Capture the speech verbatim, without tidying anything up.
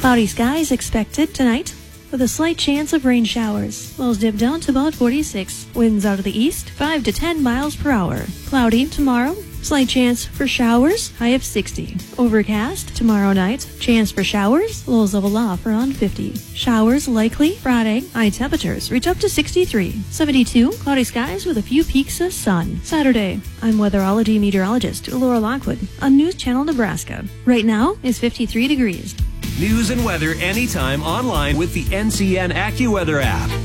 Cloudy skies expected tonight, with a slight chance of rain showers. Lows dip down to about forty-six. Winds out of the east, five to ten miles per hour. Cloudy tomorrow. Slight chance for showers, high of sixty. Overcast tomorrow night. Chance for showers, lows level off around fifty. Showers likely Friday. High temperatures reach up to sixty-three. seventy-two, cloudy skies with a few peaks of sun. Saturday, I'm weatherology meteorologist Laura Lockwood on News Channel Nebraska. Right now is fifty-three degrees. News and weather anytime online with the N C N AccuWeather app.